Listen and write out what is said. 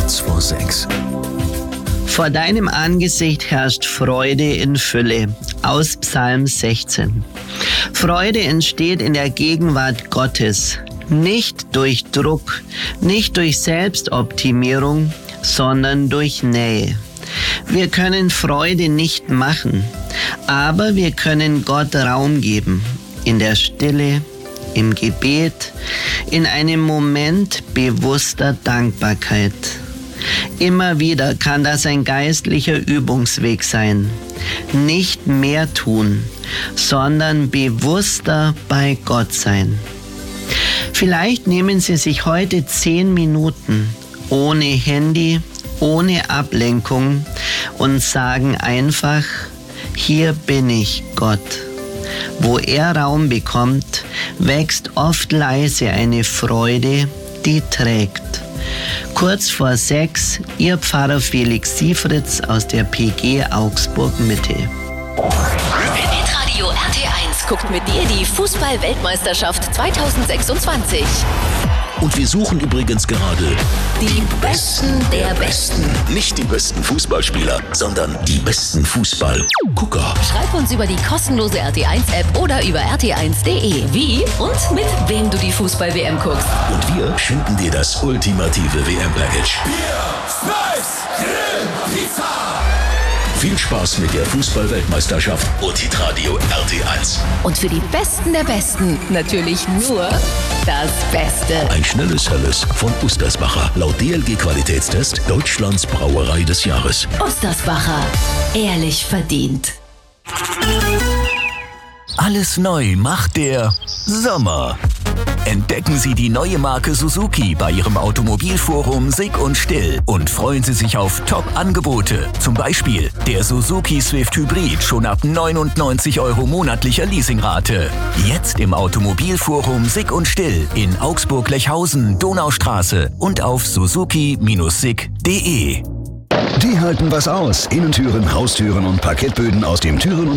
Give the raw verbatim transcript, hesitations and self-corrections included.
kurz vor sechs. Vor deinem Angesicht herrscht Freude in Fülle. Aus Psalm sechzehn. Freude entsteht in der Gegenwart Gottes. Nicht durch Druck, nicht durch Selbstoptimierung, sondern durch Nähe. Wir können Freude nicht machen, aber wir können Gott Raum geben. In der Stille, im Gebet, in einem Moment bewusster Dankbarkeit. Immer wieder kann das ein geistlicher Übungsweg sein. Nicht mehr tun, sondern bewusster bei Gott sein. Vielleicht nehmen Sie sich heute zehn Minuten ohne Handy, ohne Ablenkung und sagen einfach, hier bin ich, Gott. Wo er Raum bekommt, wächst oft leise eine Freude, die trägt. Kurz vor sechs, Ihr Pfarrer Felix Siefritz aus der P G Augsburg Mitte. Hitradio R T eins guckt mit dir die Fußball-Weltmeisterschaft zweitausendsechsundzwanzig. Und wir suchen übrigens gerade Die Besten der Besten. nicht die besten Fußballspieler, sondern die besten Fußballgucker. Schreib uns über die kostenlose R T eins App oder über r t eins punkt d e, wie und mit wem du die Fußball-W M guckst. Und wir schenken dir das ultimative W M-Package. Viel Spaß mit der Fußball-Weltmeisterschaft und Hitradio R T eins. Und für die Besten der Besten natürlich nur das Beste. Ein schnelles Helles von Ustersbacher. Laut D L G-Qualitätstest Deutschlands Brauerei des Jahres. Ostersbacher. Ehrlich verdient. Alles neu macht der Sommer. Entdecken Sie die neue Marke Suzuki bei Ihrem Automobilforum Sick und Still und freuen Sie sich auf Top-Angebote. Zum Beispiel der Suzuki Swift Hybrid schon ab neunundneunzig Euro monatlicher Leasingrate. Jetzt im Automobilforum Sick und Still in Augsburg-Lechhausen, Donaustraße und auf suzuki Bindestrich sick punkt de. Die halten was aus. Innentüren, Haustüren und Parkettböden aus dem Türen- und